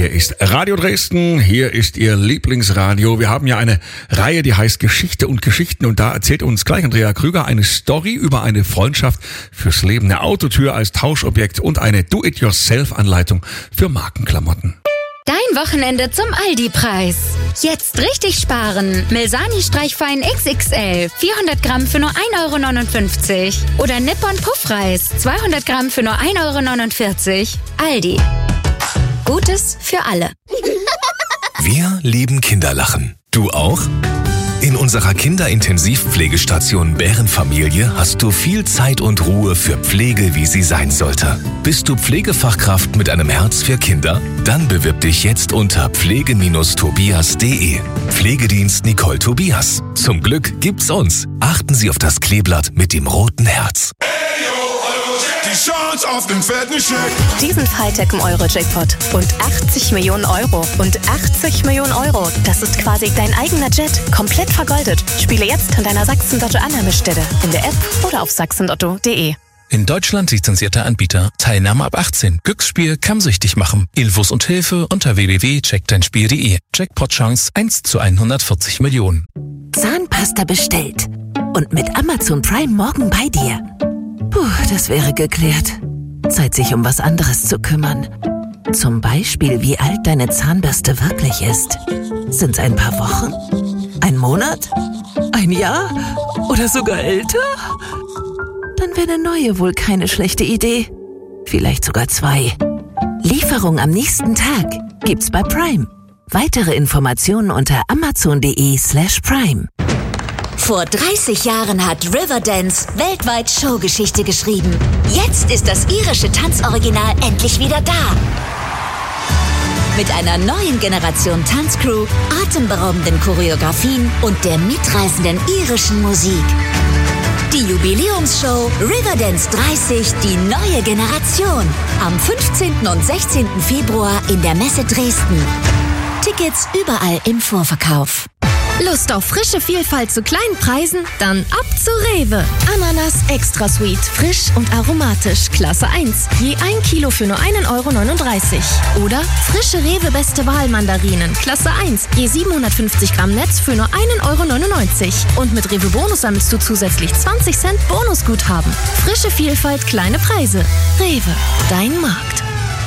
hier ist Radio Dresden, hier ist Ihr Lieblingsradio. Wir haben ja eine Reihe, die heißt Geschichte und Geschichten und da erzählt uns gleich Andrea Krüger eine Story über eine Freundschaft fürs Leben, eine Autotür als Tauschobjekt und eine Do-it-yourself-Anleitung für Markenklamotten. Dein Wochenende zum Aldi-Preis. Jetzt richtig sparen. Milsani Streichfein XXL 400 Gramm für nur 1,59 €. Oder Nippon Puffreis 200 Gramm für nur 1,49 €. Aldi. Gutes für alle. Wir lieben Kinderlachen. Du auch? In unserer Kinderintensivpflegestation Bärenfamilie hast du viel Zeit und Ruhe für Pflege, wie sie sein sollte. Bist du Pflegefachkraft mit einem Herz für Kinder? Dann bewirb dich jetzt unter pflege-tobias.de. Pflegedienst Nicole Tobias. Zum Glück gibt's uns. Achten Sie auf das Kleeblatt mit dem roten Herz. Die Chance auf den fetten Scheck. Diesen Freitag im Euro-Jackpot. Und 80 Millionen Euro. Und 80 Millionen Euro. Das ist quasi dein eigener Jet. Komplett vergoldet. Spiele jetzt an deiner Sachsen-Lotto-Annahmestelle. In der App oder auf sachsenlotto.de. In Deutschland lizenzierter Anbieter. Teilnahme ab 18. Glücksspiel kann süchtig machen. Infos und Hilfe unter www.checkdeinspiel.de. Jackpot-Chance 1 zu 140 Millionen. Zahnpasta bestellt. Und mit Amazon Prime morgen bei dir. Puh, das wäre geklärt. Zeit, sich um was anderes zu kümmern. Zum Beispiel, wie alt deine Zahnbürste wirklich ist. Sind's ein paar Wochen? Ein Monat? Ein Jahr? Oder sogar älter? Dann wäre eine neue wohl keine schlechte Idee. Vielleicht sogar 2. Lieferung am nächsten Tag gibt's bei Prime. Weitere Informationen unter amazon.de/prime. Vor 30 Jahren hat Riverdance weltweit Showgeschichte geschrieben. Jetzt ist das irische Tanzoriginal endlich wieder da. Mit einer neuen Generation Tanzcrew, atemberaubenden Choreografien und der mitreißenden irischen Musik. Die Jubiläumsshow Riverdance 30, die neue Generation. Am 15. und 16. Februar in der Messe Dresden. Tickets überall im Vorverkauf. Lust auf frische Vielfalt zu kleinen Preisen? Dann ab zu Rewe. Ananas Extra Sweet, frisch und aromatisch, Klasse 1. Je 1 Kilo für nur 1,39 €. Oder frische Rewe Beste Wahl Mandarinen, Klasse 1. Je 750 Gramm Netz für nur 1,99 €. Und mit Rewe Bonus sammelst du zusätzlich 20 Cent Bonusguthaben. Frische Vielfalt, kleine Preise. Rewe, dein Markt.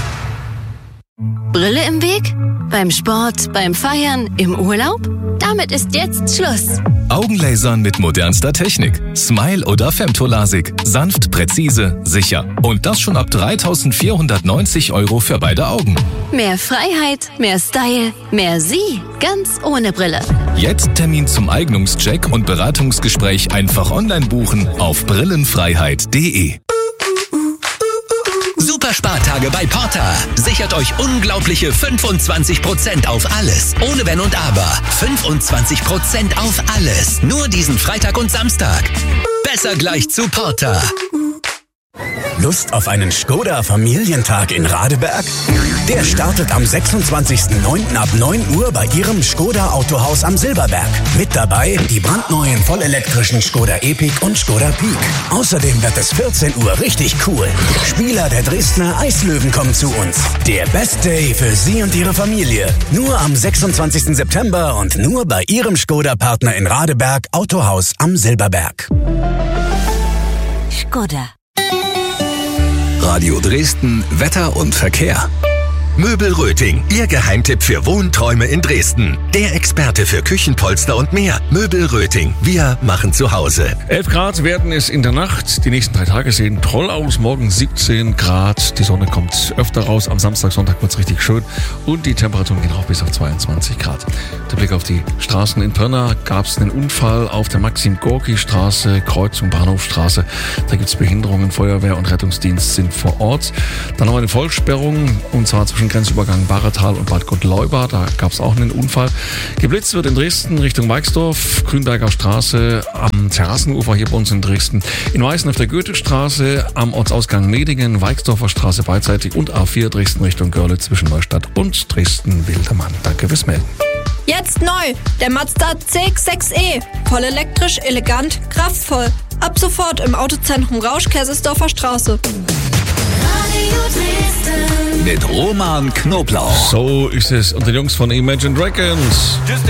Brille im Weg? Beim Sport, beim Feiern, im Urlaub? Damit ist jetzt Schluss. Augenlasern mit modernster Technik. Smile oder Femtolasik. Sanft, präzise, sicher. Und das schon ab 3.490 € für beide Augen. Mehr Freiheit, mehr Style, mehr Sie, ganz ohne Brille. Jetzt Termin zum Eignungscheck und Beratungsgespräch einfach online buchen auf brillenfreiheit.de. Super Spartage bei Porter. Sichert euch unglaubliche 25% auf alles. Ohne Wenn und Aber. 25% auf alles. Nur diesen Freitag und Samstag. Besser gleich zu Porter. Lust auf einen Skoda-Familientag in Radeberg? Der startet am 26.09. ab 9 Uhr bei Ihrem Skoda Autohaus am Silberberg. Mit dabei die brandneuen vollelektrischen Skoda Epic und Skoda Peak. Außerdem wird es 14 Uhr richtig cool. Spieler der Dresdner Eislöwen kommen zu uns. Der Best Day für Sie und Ihre Familie. Nur am 26. September und nur bei Ihrem Skoda-Partner in Radeberg, Autohaus am Silberberg. Skoda. Radio Dresden, Wetter und Verkehr. Möbel Röting, Ihr Geheimtipp für Wohnträume in Dresden. Der Experte für Küchenpolster und mehr. Möbel Röting, wir machen zu Hause. 11 Grad werden es in der Nacht. Die nächsten 3 Tage sehen toll aus. Morgen 17 Grad. Die Sonne kommt öfter raus. Am Samstag, Sonntag wird es richtig schön. Und die Temperaturen gehen auch bis auf 22 Grad. Der Blick auf die Straßen in Pirna. Gab es einen Unfall auf der Maxim-Gorki-Straße, Kreuzung Bahnhofstraße. Da gibt es Behinderungen. Feuerwehr und Rettungsdienst sind vor Ort. Dann noch eine Vollsperrung. Und zwar zwischen Grenzübergang Barretal und Bad Gottleuba, da gab es auch einen Unfall. Geblitzt wird in Dresden Richtung Weixdorf, Grünberger Straße am Terrassenufer hier bei uns in Dresden. In Weißen auf der Goethestraße, am Ortsausgang Medingen, Weixdorfer Straße beidseitig und A4 Dresden Richtung Görlitz zwischen Neustadt und Dresden-Wildermann. Danke fürs Melden. Jetzt neu, der Mazda CX-6e. Voll elektrisch, elegant, kraftvoll. Ab sofort im Autozentrum Rausch, Kaisersdorfer Straße. Radio Mit Roman Knoblauch. So ist es. Und den Jungs von Imagine Dragons.